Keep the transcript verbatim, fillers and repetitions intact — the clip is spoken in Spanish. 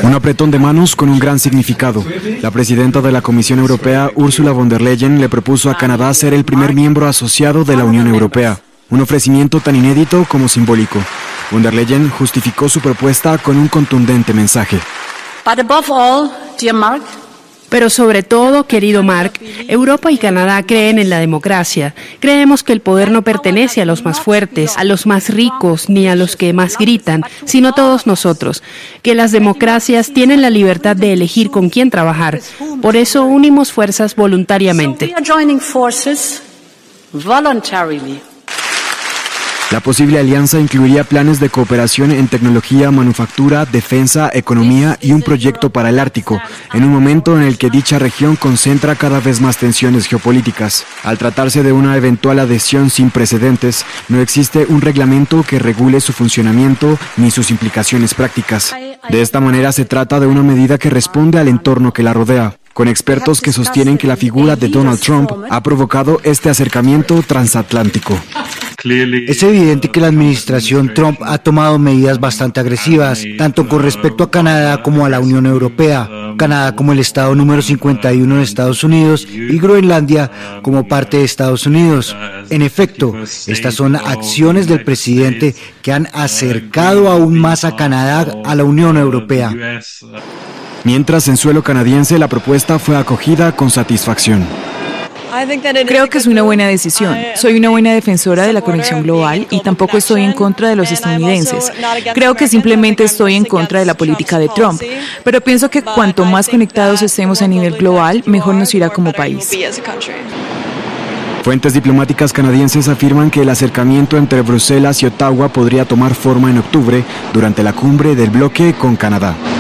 Un apretón de manos con un gran significado. La presidenta de la Comisión Europea, Ursula von der Leyen, le propuso a Canadá ser el primer miembro asociado de la Unión Europea. Un ofrecimiento tan inédito como simbólico. Von der Leyen justificó su propuesta con un contundente mensaje. But above all, dear Mark, Pero sobre todo, querido Mark, Europa y Canadá creen en la democracia. Creemos que el poder no pertenece a los más fuertes, a los más ricos, ni a los que más gritan, sino a todos nosotros. Que las democracias tienen la libertad de elegir con quién trabajar. Por eso unimos fuerzas voluntariamente. we are joining forces voluntarily. La posible alianza incluiría planes de cooperación en tecnología, manufactura, defensa, economía y un proyecto para el Ártico, en un momento en el que dicha región concentra cada vez más tensiones geopolíticas. Al tratarse de una eventual adhesión sin precedentes, no existe un reglamento que regule su funcionamiento ni sus implicaciones prácticas. De esta manera se trata de una medida que responde al entorno que la rodea, con expertos que sostienen que la figura de Donald Trump ha provocado este acercamiento transatlántico. Es evidente que la administración Trump ha tomado medidas bastante agresivas, tanto con respecto a Canadá como a la Unión Europea. Canadá como el estado número cincuenta y uno de Estados Unidos y Groenlandia como parte de Estados Unidos. En efecto, estas son acciones del presidente que han acercado aún más a Canadá a la Unión Europea. Mientras en suelo canadiense la propuesta fue acogida con satisfacción. Creo que es una buena decisión. Soy una buena defensora de la conexión global y tampoco estoy en contra de los estadounidenses. Creo que simplemente estoy en contra de la política de Trump. Pero pienso que cuanto más conectados estemos a nivel global, mejor nos irá como país. Fuentes diplomáticas canadienses afirman que el acercamiento entre Bruselas y Ottawa podría tomar forma en octubre durante la cumbre del bloque con Canadá.